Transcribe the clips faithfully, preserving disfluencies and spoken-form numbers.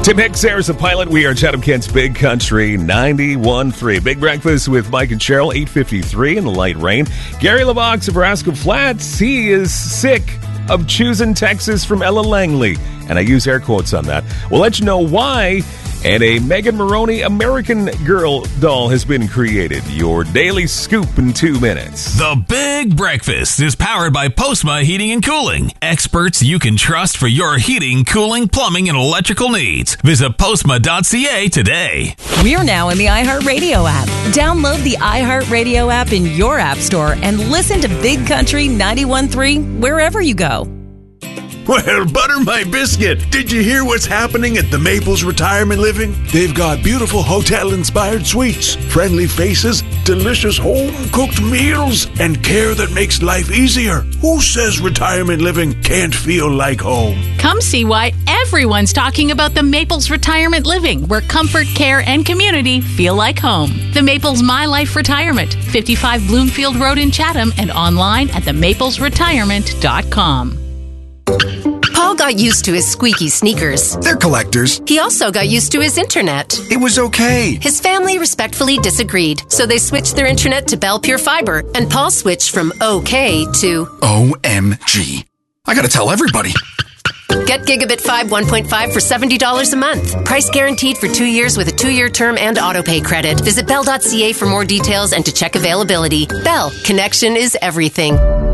Tim Hicks, there's a pilot. We are Chatham Kent's Big Country ninety-one point three. Big Breakfast with Mike and Cheryl, eight fifty-three in the light rain. Gary LeVox of Rascal Flats, he is sick of choosing Texas from Ella Langley. And I use air quotes on that. We'll let you know why. And a Megan Maroney American Girl doll has been created. Your daily scoop in two minutes. The Big Breakfast is powered by Postma Heating and Cooling. Experts you can trust for your heating, cooling, plumbing, and electrical needs. Visit postma dot c a today. We're now in the iHeartRadio app. Download the iHeartRadio app in your app store and listen to Big Country ninety-one point three wherever you go. Well, butter my biscuit. Did you hear what's happening at the Maples Retirement Living? They've got beautiful hotel-inspired suites, friendly faces, delicious home-cooked meals, and care that makes life easier. Who says retirement living can't feel like home? Come see why everyone's talking about the Maples Retirement Living, where comfort, care, and community feel like home. The Maples My Life Retirement, fifty-five Bloomfield Road in Chatham, and online at the maples retirement dot com. Paul got used to his squeaky sneakers. They're collectors. He also got used to his internet. It was okay. His family respectfully disagreed, so they switched their internet to Bell Pure Fiber, and Paul switched from okay to O M G. I gotta tell everybody. Get Gigabit Fibe one point five for seventy dollars a month. Price guaranteed for two years with a two-year term and autopay credit. Visit bell dot c a for more details and to check availability. Bell, connection is everything.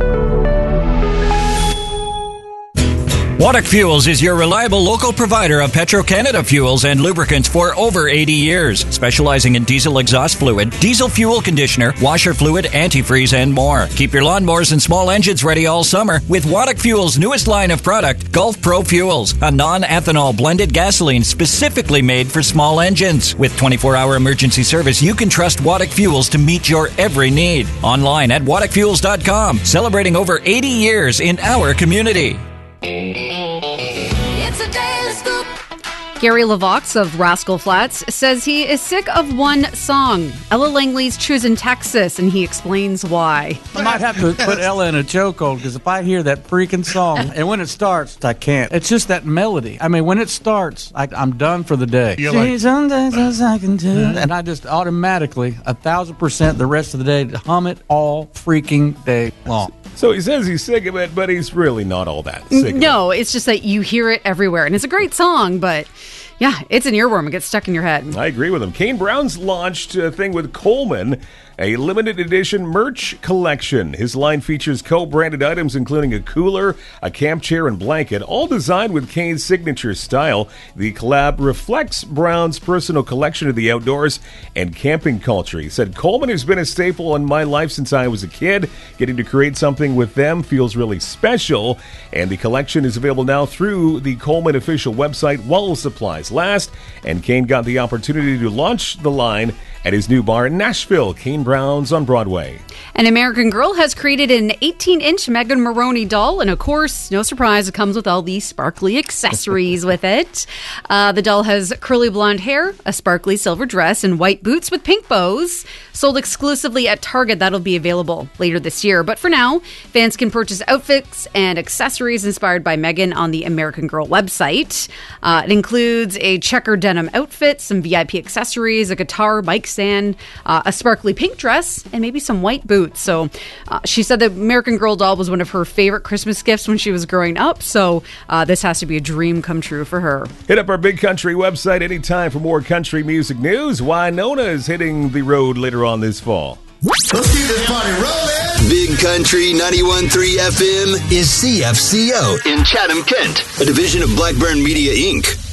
Waddock Fuels is your reliable local provider of Petro-Canada fuels and lubricants for over eighty years, specializing in diesel exhaust fluid, diesel fuel conditioner, washer fluid, antifreeze, and more. Keep your lawnmowers and small engines ready all summer with Waddock Fuels' newest line of product, Gulf Pro Fuels, a non-ethanol blended gasoline specifically made for small engines. With twenty-four hour emergency service, you can trust Waddock Fuels to meet your every need. Online at waddock fuels dot com, celebrating over eighty years in our community. It's a daily scoop. Gary LeVox of Rascal Flats says he is sick of one song, Ella Langley's Choosing Texas, and he explains why. I might have to put Ella in a chokehold, because if I hear that freaking song, and when it starts, I can't. It's just that melody. I mean, when it starts, I, I'm done for the day. You're like, Sometimes I can do, and I just automatically, a thousand percent the rest of the day, hum it all freaking day long. So he says he's sick of it, but he's really not all that sick of No, it's just that you hear it everywhere, and it's a great song, but yeah, it's an earworm. It gets stuck in your head. I agree with him. Kane Brown's launched a thing with Coleman, a limited edition merch collection. His line features co-branded items including a cooler, a camp chair, and blanket, all designed with Kane's signature style. The collab reflects Brown's personal collection of the outdoors and camping culture. He said, Coleman has been a staple in my life since I was a kid. Getting to create something with them feels really special, and the collection is available now through the Coleman official website while supplies last, and Kane got the opportunity to launch the line at his new bar in Nashville, Kane Brown's on Broadway. An American Girl has created an eighteen inch Megan Maroney doll, and of course, no surprise, it comes with all these sparkly accessories with it. Uh, the doll has curly blonde hair, a sparkly silver dress, and white boots with pink bows. Sold exclusively at Target, that'll be available later this year. But for now, fans can purchase outfits and accessories inspired by Megan on the American Girl website. Uh, it includes a checker denim outfit, some V I P accessories, a guitar, mic stand, uh, a sparkly pink dress, and maybe some white boots. So uh, she said the American Girl doll was one of her favorite Christmas gifts when she was growing up. So uh, this has to be a dream come true for her. Hit up our Big Country website anytime for more country music news. Wynonna is hitting the road later on this fall. Let's keep this party rolling. Big Country ninety-one point three F M is C F C O in Chatham, Kent, a division of Blackburn Media, Incorporated.